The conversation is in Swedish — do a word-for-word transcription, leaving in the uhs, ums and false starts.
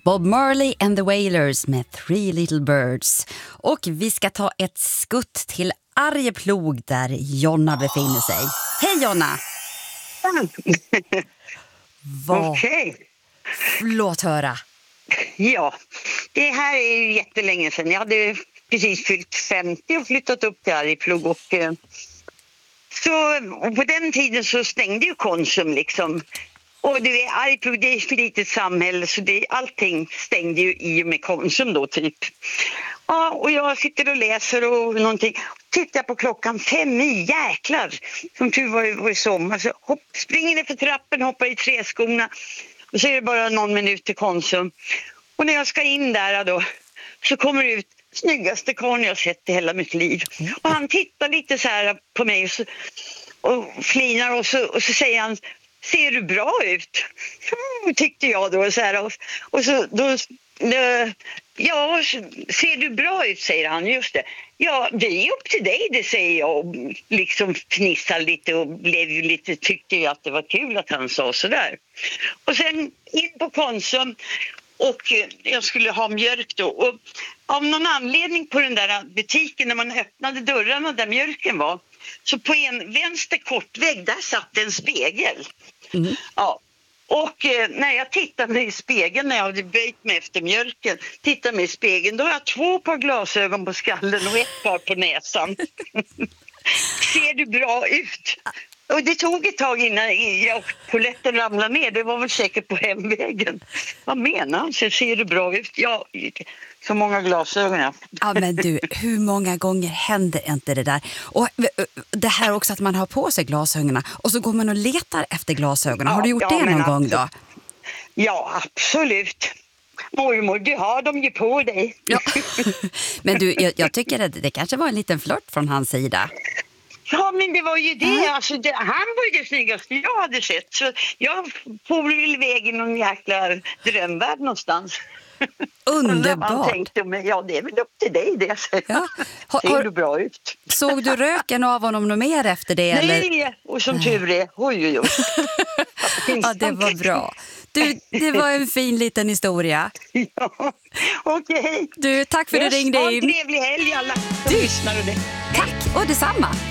Bob Marley and the Wailers med Three Little Birds. Och vi ska ta ett skutt till Arjeplog där Jonna befinner sig. Hej Jonna! Vad? Okej. Låt höra. Ja, det här är ju jättelänge sedan. Jag hade precis fyllt femtio och flyttat upp till Arjeplog. Och, eh, så, och på den tiden så stängde ju Konsum liksom. Och du är Arjeplog, det är ett för litet samhälle så det, allting stängde ju i och med Konsum då typ. Ja, och jag sitter och läser och någonting. Tittar på klockan fem i, jäklar. Som tur var, var i sommar. Så hopp, springer ner för trappen, hoppar i träskorna. Och så är det bara någon minut till Konsum. Och när jag ska in där då så kommer det ut snyggaste karln jag sett i hela mitt liv. Och han tittar lite så här på mig och, så, och flinar och så, och så säger han: ser du bra ut? Mm, tyckte jag då. Så här, och, och så då... Ja, ser du bra ut, säger han. Just det. Ja, det är upp till dig, det säger jag. Och liksom fnissar lite och blev ju lite, tyckte ju att det var kul att han sa sådär. Och sen in på Konsum och jag skulle ha mjölk då. Och av någon anledning på den där butiken när man öppnade dörrarna där mjölken var, så på en vänster kortvägg där satt en spegel. Mm. Ja. Och eh, när jag tittade mig i spegeln, när jag hade böjt mig efter mjölken, tittade mig i spegeln, då har jag två par glasögon på skallen och ett par på näsan. Ser du bra ut? Och det tog ett tag innan jag, polletten ramlade ner, det var väl säkert på hemvägen. Vad menar han? Så ser du bra ut? Ja, så många glasögon. Ja. Ja, men du, hur många gånger händer inte det där? Och det här också att man har på sig glasögonen och så går man och letar efter glasögonen. Har du gjort ja, det någon gång då? Ja, absolut. Mormor, du har dem ju på dig. Ja. Men du, jag, jag tycker att det kanske var en liten flört från hans sida. Ja, men det var ju det. Mm. Alltså, det han var ju det snyggaste jag hade sett. Så jag får väl iväg i någon jäkla drömvärld någonstans. Underbart. Han tänkte, men ja, det är väl upp till dig det. Ja. Har, ser du bra ut? Såg du röken av honom något mer efter det? Nej, eller? Och som tur är. Oj, oj, oj. Ja, det var bra. Du, det var en fin liten historia. Ja, okej. Okay. Du, tack för att du ringde in. Ha en trevlig helg alla som lyssnar. Tack, och detsamma.